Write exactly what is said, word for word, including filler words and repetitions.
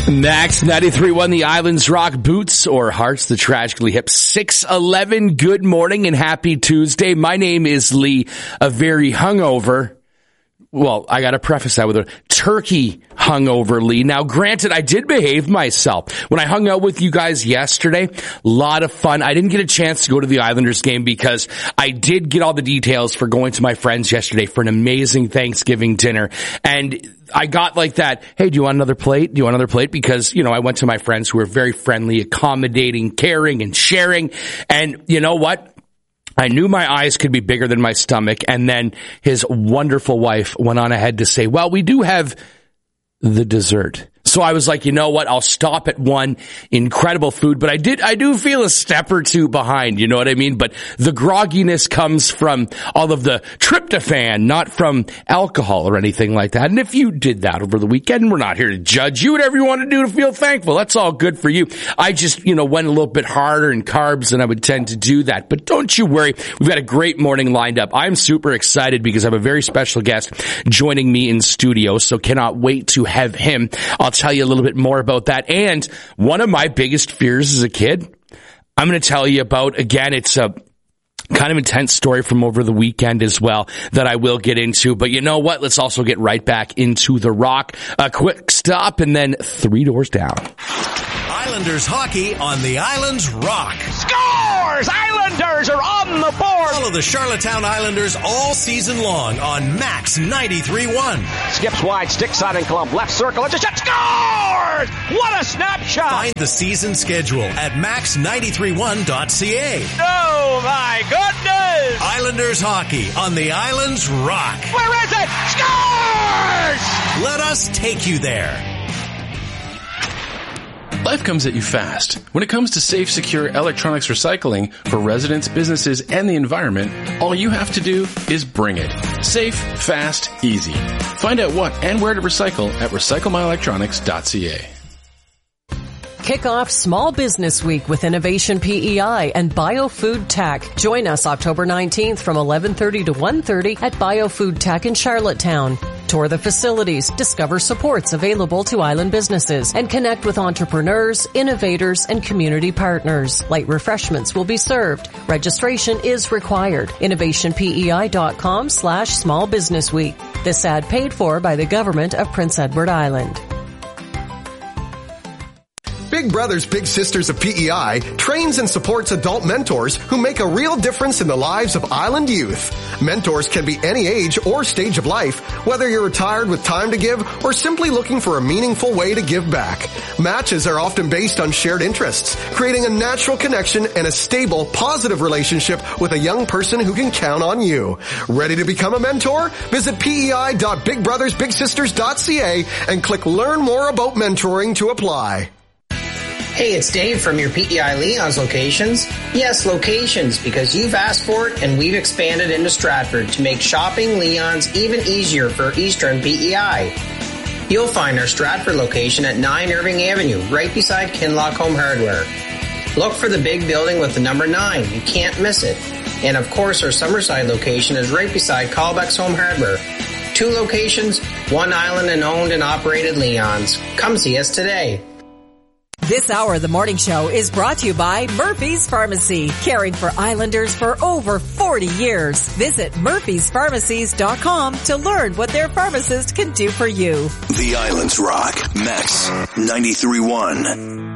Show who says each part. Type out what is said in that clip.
Speaker 1: Next, ninety-three point one, the Islands Rock Boots or Hearts, the Tragically Hip. six eleven, good morning and happy Tuesday. My name is Lee, a very hungover. Well, I got to preface that with a turkey hungover, Lee. Now, granted, I did behave myself. When I hung out with you guys yesterday, a lot of fun. I didn't get a chance to go to the Islanders game because I did get all the details for going to my friends yesterday for an amazing Thanksgiving dinner. And I got like that, hey, do you want another plate? Do you want another plate? Because, you know, I went to my friends who were very friendly, accommodating, caring, and sharing. And you know what? I knew my eyes could be bigger than my stomach, and then his wonderful wife went on ahead to say, well, we do have the dessert. So I was like, you know what? I'll stop at one. Incredible food, but I did, I do feel a step or two behind, you know what I mean? But the grogginess comes from all of the tryptophan, not from alcohol or anything like that. And if you did that over the weekend, we're not here to judge you. Whatever you want to do to feel thankful, that's all good for you. I just, you know, went a little bit harder in carbs than I would tend to do that. But don't you worry. We've got a great morning lined up. I'm super excited because I have a very special guest joining me in studio. So cannot wait to have him. I'll tell you a little bit more about that. And one of my biggest fears as a kid, I'm going to tell you about, again, it's a kind of intense story from over the weekend as well that I will get into. But you know what? Let's also get right back into the Rock. A quick stop and then three doors down.
Speaker 2: Islanders hockey on the Islands Rock.
Speaker 3: Scores! Islanders are on the board!
Speaker 2: Follow the Charlottetown Islanders all season long on Max ninety-three point one.
Speaker 3: Skips wide, sticks out in clump, left circle, it's a shot, scores! What a snapshot!
Speaker 2: Find the season schedule at max ninety-three one dot c a.
Speaker 3: Oh my goodness!
Speaker 2: Islanders hockey on the Islands Rock.
Speaker 3: Where is it? Scores!
Speaker 2: Let us take you there.
Speaker 4: Life comes at you fast. When it comes to safe, secure electronics recycling for residents, businesses, and the environment, all you have to do is bring it. Safe, fast, easy. Find out what and where to recycle at recycle my electronics dot c a.
Speaker 5: Kick off Small Business Week with Innovation P E I and BioFood Tech. Join us October nineteenth from eleven thirty to one thirty at BioFood Tech in Charlottetown. Tour the facilities, discover supports available to island businesses, and connect with entrepreneurs, innovators, and community partners. Light refreshments will be served. Registration is required. innovation p e i dot com slash small business week. This ad paid for by the government of Prince Edward Island.
Speaker 6: Big Brothers Big Sisters of P E I trains and supports adult mentors who make a real difference in the lives of island youth. Mentors can be any age or stage of life, whether you're retired with time to give or simply looking for a meaningful way to give back. Matches are often based on shared interests, creating a natural connection and a stable, positive relationship with a young person who can count on you. Ready to become a mentor? Visit p e i dot big brothers big sisters dot c a and click Learn More About Mentoring to apply.
Speaker 7: Hey, it's Dave from your P E I Leon's locations. Yes, locations, because you've asked for it and we've expanded into Stratford to make shopping Leon's even easier for Eastern P E I. You'll find our Stratford location at nine Irving Avenue, right beside Kinlock Home Hardware. Look for the big building with the number nine. You can't miss it. And of course, our Summerside location is right beside Callbeck's Home Hardware. Two locations, one island and owned and operated Leon's. Come see us today.
Speaker 8: This hour of the morning show is brought to you by Murphy's Pharmacy, caring for Islanders for over forty years. Visit murphys pharmacies dot com to learn what their pharmacist can do for you.
Speaker 9: The Islands Rock, Max ninety-three point one.